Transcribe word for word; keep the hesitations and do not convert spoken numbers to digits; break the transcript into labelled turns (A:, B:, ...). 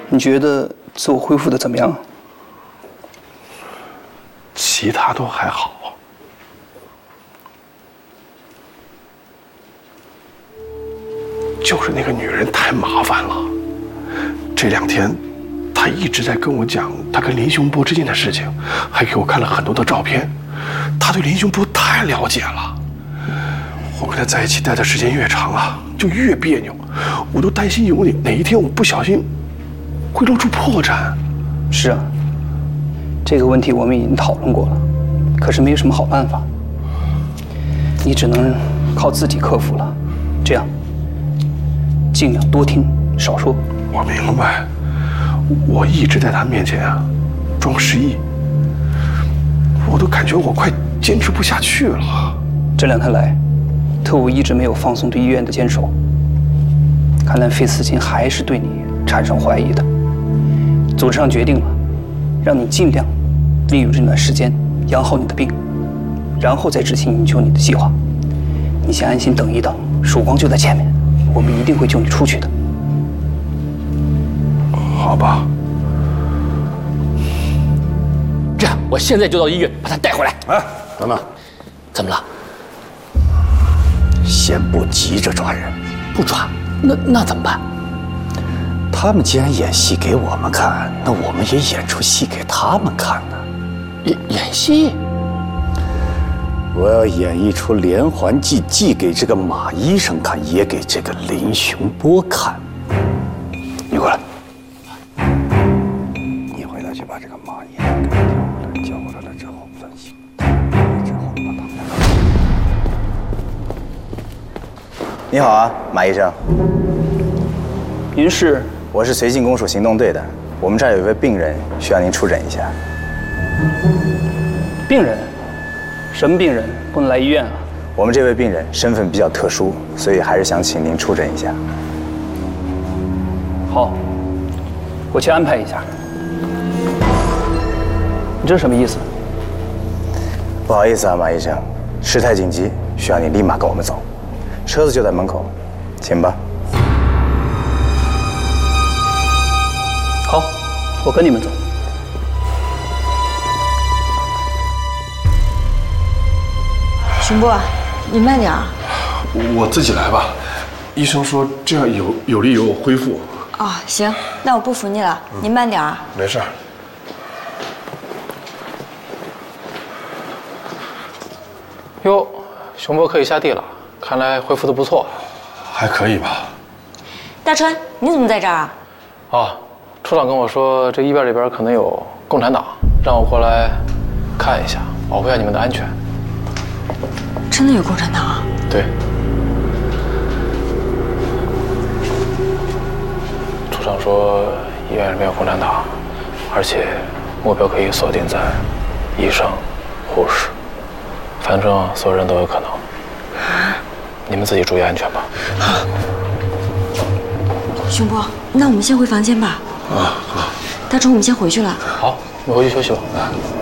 A: 你觉得自我恢复的怎么样？
B: 其他都还好。就是那个女人太麻烦了。这两天，她一直在跟我讲她跟林雄波之间的事情，还给我看了很多的照片。她对林雄波太了解了。我跟他在一起待的时间越长啊，就越别扭。我都担心有哪哪一天我不小心会露出破绽。
A: 是啊，这个问题我们已经讨论过了，可是没有什么好办法，你只能靠自己克服了。这样，尽量多听少说。
B: 我明白，我一直在他面前啊装失忆，我都感觉我快坚持不下去了。
A: 这两天来，特务一直没有放松对医院的坚守，看来费思琴还是对你产生怀疑的。组织上决定了，让你尽量利用这段时间养好你的病，然后再执行营救你的计划。你先安心等一等，曙光就在前面，我们一定会救你出去的。
B: 好吧。
C: 这样，我现在就到医院把他带回来。
D: 哎，等等，
C: 怎么了？
D: 先不急着抓人，
C: 不抓，那那怎么办？
D: 他们既然演戏给我们看，那我们也演出戏给他们看呢。
C: 演演戏？
D: 我要演绎出连环计，既给这个马医生看，也给这个林雄波看。你过来，你回来去把这个马医生给叫过来，叫过来了之后分析，之后把他们。
E: 你好啊，马医生。
A: 您是？
E: 我是绥靖公署行动队的，我们这儿有一位病人需要您出诊一下。
A: 病人？什么病人？不能来医院啊？
E: 我们这位病人身份比较特殊，所以还是想请您出诊一下。
A: 好，我去安排一下。你这什么意思？
E: 不好意思啊，马医生，事态紧急，需要你立马跟我们走。车子就在门口，请吧。
A: 好，我跟你们走。
F: 雄波，你慢点儿。
B: 我自己来吧，医生说这样有有利于我恢复。
F: 哦，行，那我不扶你了，你慢点儿。
B: 没事。
G: 哟，雄波可以下地了，看来恢复的不错。
B: 还可以吧。
F: 大川，你怎么在这儿啊？
G: 啊，处长跟我说这医院里边可能有共产党，让我过来看一下，保护一下你们的安全。
F: 真的有共产党啊？
G: 对。处长说医院里面有共产党，而且目标可以锁定在医生、护士，反正所有人都有可能。你们自己注意安全吧。
F: 好。雄波，那我们先回房间吧。
B: 啊，好。
F: 大川，我们先回去了。
G: 好，你回去休息吧。
B: 啊。